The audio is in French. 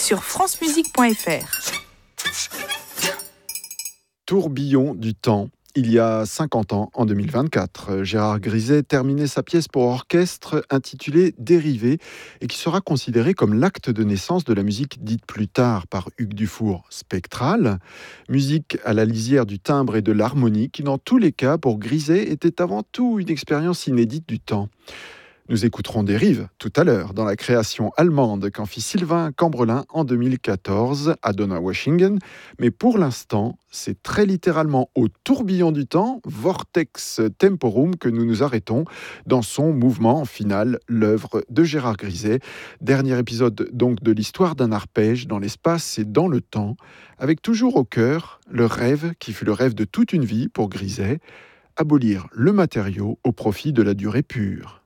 sur francemusique.fr. Tourbillon du temps. Il y a 50 ans, en 2024, Gérard Griset terminait sa pièce pour orchestre intitulée Dérivés et qui sera considérée comme l'acte de naissance de la musique dite plus tard par Hugues Dufour spectrale. Musique à la lisière du timbre et de l'harmonie qui, dans tous les cas, pour Griset, était avant tout une expérience inédite du temps. Nous écouterons Dérive tout à l'heure dans la création allemande qu'en fit Sylvain Cambrelin en 2014 à Donaueschingen. Mais pour l'instant, c'est très littéralement au tourbillon du temps, Vortex Temporum, que nous nous arrêtons dans son mouvement final, l'œuvre de Gérard Griset. Dernier épisode donc de l'histoire d'un arpège dans l'espace et dans le temps, avec toujours au cœur le rêve qui fut le rêve de toute une vie pour Griset, abolir le matériau au profit de la durée pure.